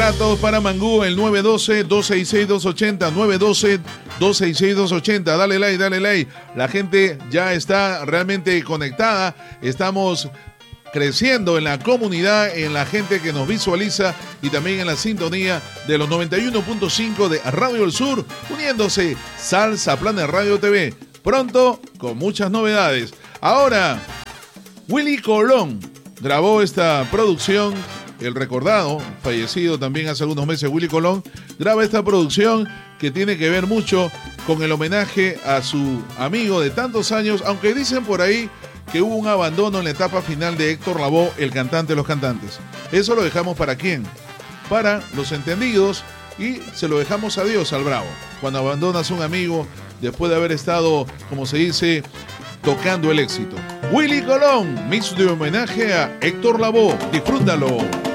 datos para Mangú, el 912-266-280, 912-266-280. Dale like, dale like. La gente ya está realmente conectada. Estamos creciendo en la comunidad, en la gente que nos visualiza y también en la sintonía de los 91.5 de Radio del Sur, uniéndose Salsa Planet Radio TV. Pronto, con muchas novedades. Ahora, Willy Colón grabó esta producción. El recordado, fallecido también hace algunos meses, Willy Colón, graba esta producción que tiene que ver mucho con el homenaje a su amigo de tantos años, aunque dicen por ahí que hubo un abandono en la etapa final de Héctor Lavoe, el cantante de los cantantes. Eso lo dejamos para quién, para los entendidos, y se lo dejamos a Dios, al bravo. Cuando abandonas a un amigo después de haber estado, como se dice, tocando el éxito. Willy Colón, mix de homenaje a Héctor Lavoe. Disfrútalo.